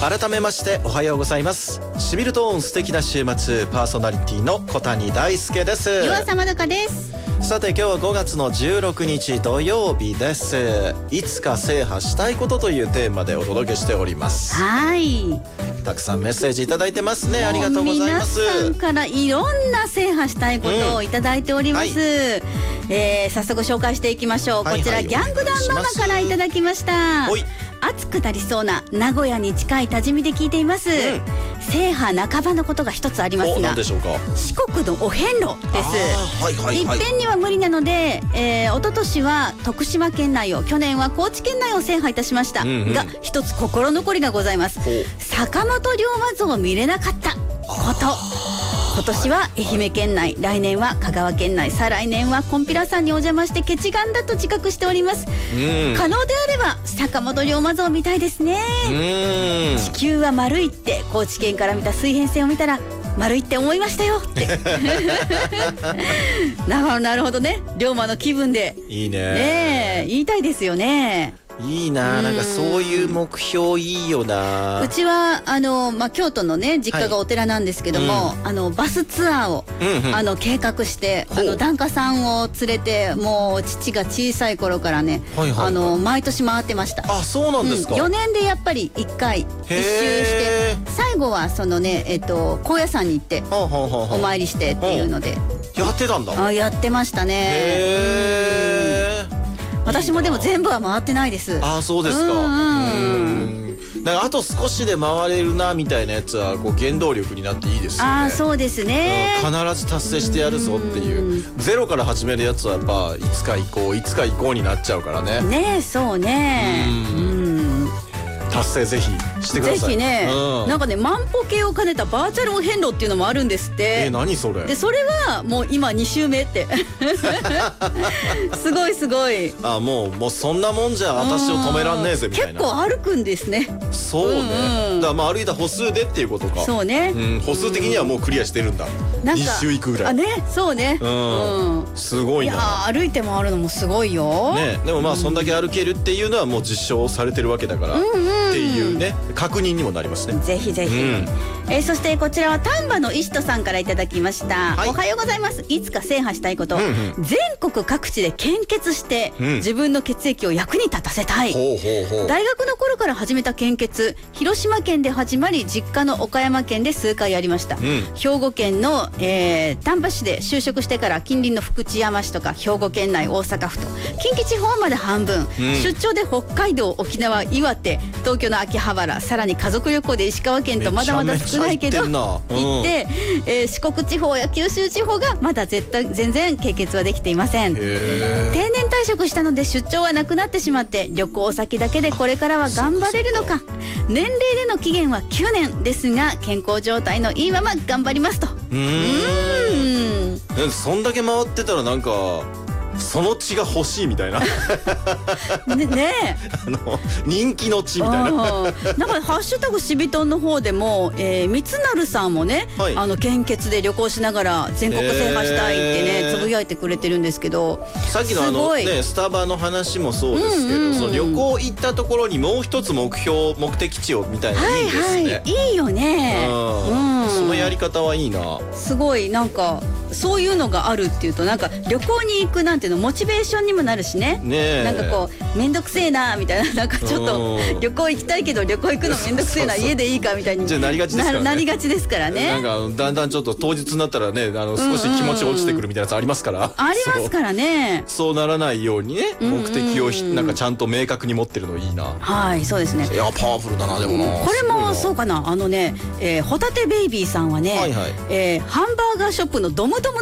改めましておはようございます。しみるトーン素敵な週末、パーソナリティの小谷大輔です。 湯浅まどかです。 さて今日は5月の16日土曜日です。いつか制覇したいことというテーマでお届けしております。 はい、 たくさんメッセージいただいてますね。ありがとうございます。 皆さんからいろんな制覇したいことをいただいております、早速紹介していきましょう。こちら、ギャングダンママからいただきました。暑くなりそうな名古屋に近い多治見で聞いています、制覇半ばのことが一つありますが、 何でしょうか。 四国のお遍路です。いっぺんには無理なので、一昨年は徳島県内を、去年は高知県内を制覇いたしました、が一つ心残りがございます。坂本龍馬像を見れなかったこと。今年は愛媛県内、来年は香川県内、再来年はコンピラ山にお邪魔してケチガンだと自覚しております。可能であれば坂本龍馬像を見たいですね。地球は丸いって高知県から見た水平線を見たら丸いって思いましたよってなるほどね。龍馬の気分でいいね、 言いたいですよね。 いいな、なんかそういう目標いいよな。 うちは京都のね実家がお寺なんですけども、バスツアーを、計画して、檀家さんを連れて、もう父が小さい頃からね、毎年回ってました。 あ、そうなんですか。 4年でやっぱり1回一周して、最後はそのね高野山に行ってお参りしてっていうのでやってたんだ。 やってましたね。私もでも全部は回ってないです。 あ、そうですか。なんかあと少しで回れるなみたいなやつはこう原動力になっていいですよね。 あ、そうですね。 必ず達成してやるぞっていう、ゼロから始めるやつはやっぱいつか行こうになっちゃうからね。 ねえ、そうね。 達成ぜひしてください。 ぜひね、なんかね、万歩計を兼ねたバーチャルお遍路っていうのもあるんですって。 何それ。 でそれはもう今2周目ってすごいすごい。 あ、もうそんなもんじゃ私を止めらんねえぜみたいな。 結構歩くんですね。 そうね、だから歩いた歩数でっていうことか。 そうね、 歩数的にはもうクリアしてるんだ。1周行くぐらい。 あ、ね、そうね。 すごいな。 いや、歩いて回るのもすごいよね。でもまあそんだけ歩けるっていうのはもう実証されてるわけだからっていうね、確認にもなりますね。 ぜひぜひ。そしてこちらは丹波の石戸さんからいただきました。おはようございます。いつか制覇したいこと、全国各地で献血して、自分の血液を役に立たせたい。大学の頃から始めた献血、広島県で始まり、実家の岡山県で数回やりました。兵庫県の、丹波市で就職してから、近隣の福知山市とか兵庫県内、大阪府と近畿地方まで半分、出張で北海道、沖縄、岩手、東京の秋葉原、さらに家族旅行で石川県と、まだまだ少ないけど行って、四国地方や九州地方がまだ全然経験はできていません。定年退職したので出張はなくなってしまって、旅行先だけでこれからは頑張れるのか。年齢での期限は9年ですが、健康状態のいいまま頑張りますと。 そんだけ回ってたらなんかその血が欲しいみたいなね人気の血みたいな。 なんかハッシュタグしびとんの方でも、三成さんもね、献血で旅行しながら全国制覇したいってね、つぶやいてくれてるんですけど、 さっきのスタバの話もそうですけど、その旅行行ったところにもう一つ目的地をみたいな、いいですね。 いいよね。 そのやり方はいいな。 すごい、なんかそういうのがあるっていうと、なんか旅行に行くなんていうのモチベーションにもなるしね。なんかこう面倒くせえなみたいな、なんかちょっと旅行行きたいけど旅行行くの面倒くせえな、家でいいかみたいになりがちですからね。 なりがちですからね。 なんかだんだんちょっと当日になったらね、少し気持ち落ちてくるみたいなやつありますから。 ありますからね。 そうならないようにね、目的をなんかちゃんと明確に持ってるのいいな。 はい、そうですね。 いや、パワフルだな。でもな、 これもそうかな。ホタテベイビーさんはね、ハンバーガーショップのドムドム